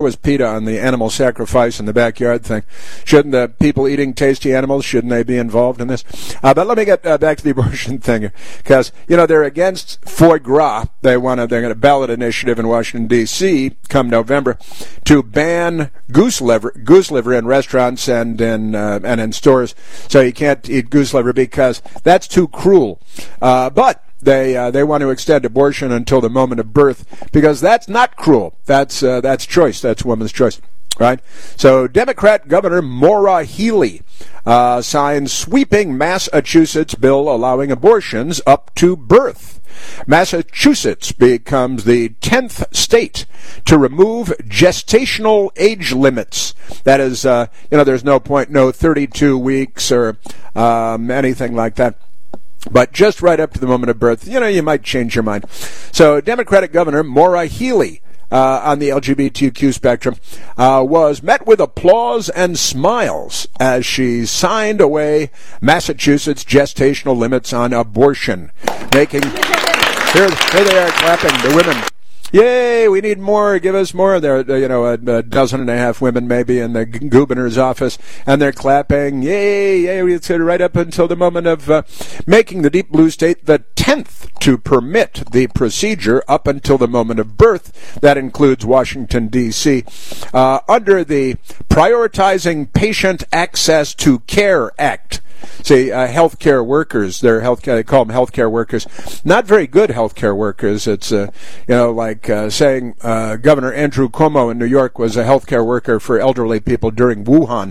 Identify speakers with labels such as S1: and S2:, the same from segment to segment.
S1: was PETA on the animal sacrifice in the backyard thing. Shouldn't the people eating tasty animals, shouldn't they be involved in this? But let me get back to the abortion thing, because, they're against foie gras. They're going to ballot initiative in Washington, D.C. come November to ban goose liver in restaurants and in stores. So you can't eat goose liver because that's too cruel. But they want to extend abortion until the moment of birth because that's not cruel. That's choice. That's woman's choice, right? So Democrat Governor Maura Healey signs sweeping Massachusetts bill allowing abortions up to birth. Massachusetts becomes the 10th state to remove gestational age limits. That is, there's no 32 weeks or anything like that. But just right up to the moment of birth, you might change your mind. So Democratic Governor Maura Healey on the LGBTQ spectrum was met with applause and smiles as she signed away Massachusetts gestational limits on abortion, making here they are clapping, the women. Yay, we need more, give us more. There are, a dozen and a half women maybe in the governor's office, and they're clapping, yay, it's right up until the moment of making the Deep Blue State the 10th to permit the procedure up until the moment of birth. That includes Washington, D.C. Under the Prioritizing Patient Access to Care Act. See, healthcare workers, they call them healthcare workers. Not very good healthcare workers. It's, like saying Governor Andrew Cuomo in New York was a healthcare worker for elderly people during the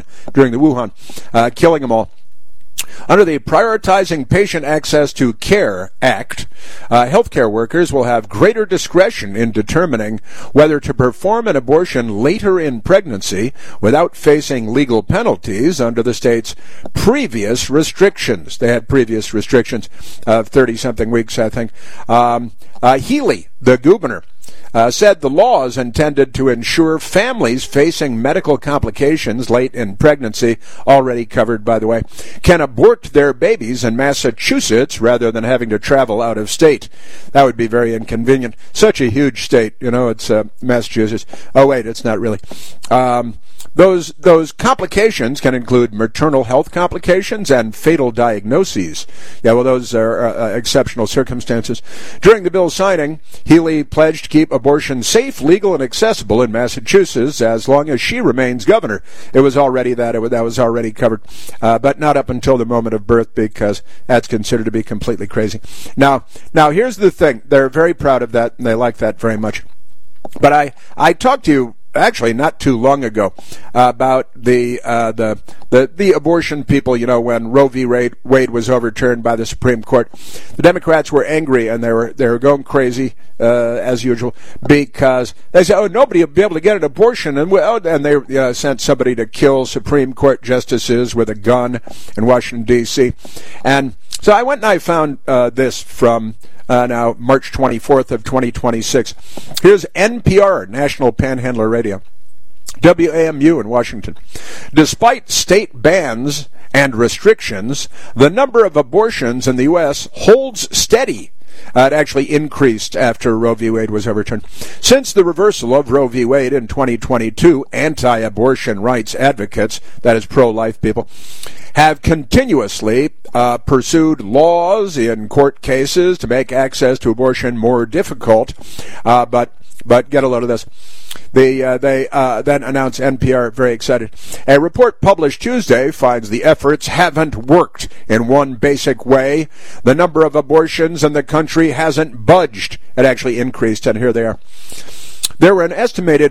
S1: Wuhan, killing them all. Under the Prioritizing Patient Access to Care Act, healthcare workers will have greater discretion in determining whether to perform an abortion later in pregnancy without facing legal penalties under the state's previous restrictions. They had previous restrictions of 30-something weeks, I think. Healey, the governor, said the law is intended to ensure families facing medical complications late in pregnancy, already covered, by the way, can abort their babies in Massachusetts rather than having to travel out of state. That would be very inconvenient. Such a huge state, it's Massachusetts. Oh, wait, it's not really. Those complications can include maternal health complications and fatal diagnoses. Yeah, well, those are exceptional circumstances. During the bill's signing, Healey pledged to keep abortion safe, legal, and accessible in Massachusetts as long as she remains governor. It was already that was already covered, but not up until the moment of birth because that's considered to be completely crazy. Now here's the thing: they're very proud of that, and they like that very much. But I talked to you actually not too long ago about the abortion people. When Roe v. Wade was overturned by the Supreme Court, the Democrats were angry and they were going crazy as usual because they said, nobody will be able to get an abortion, and they sent somebody to kill Supreme Court justices with a gun in Washington, D.C. And so I went and I found this from now March 24th of 2026. Here's NPR, National Panhandler Radio, WAMU in Washington. Despite state bans and restrictions, the number of abortions in the U.S. holds steady. It actually increased after Roe v. Wade was overturned. Since the reversal of Roe v. Wade in 2022, anti-abortion rights advocates, that is pro-life people, have continuously pursued laws in court cases to make access to abortion more difficult. But get a load of this. They then announced, NPR, very excited. A report published Tuesday finds the efforts haven't worked in one basic way. The number of abortions in the country hasn't budged. It actually increased, and here they are. There were an estimated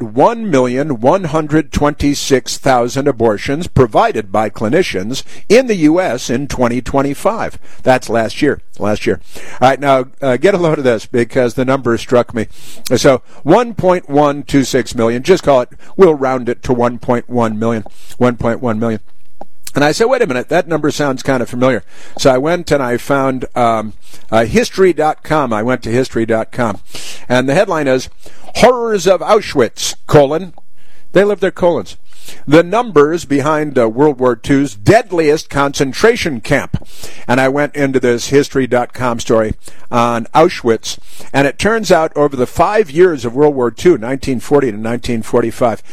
S1: 1,126,000 abortions provided by clinicians in the U.S. in 2025. That's last year. All right, now get a load of this because the number struck me. So 1.126 million, just call it, we'll round it to 1.1 million. 1.1 million. And I said, wait a minute, that number sounds kind of familiar. So I went and I found History.com. I went to History.com. And the headline is, Horrors of Auschwitz, they live their colons. The numbers behind World War II's deadliest concentration camp. And I went into this History.com story on Auschwitz. And it turns out over the 5 years of World War II, 1940 to 1945,